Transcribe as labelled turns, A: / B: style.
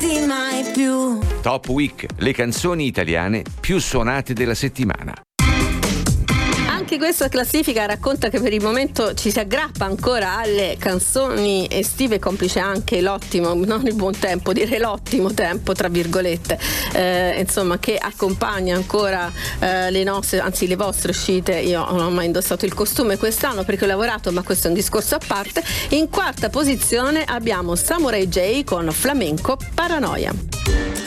A: lasciarti mai più.
B: Top Week, le canzoni italiane più suonate della settimana.
C: Anche questa classifica racconta che per il momento ci si aggrappa ancora alle canzoni estive, complice anche l'ottimo, non il buon tempo, direi l'ottimo tempo tra virgolette, insomma, che accompagna ancora le nostre, anzi le vostre uscite. Io non ho mai indossato il costume quest'anno perché ho lavorato, ma questo è un discorso a parte. In quarta posizione abbiamo Samurai J con Flamenco Paranoia.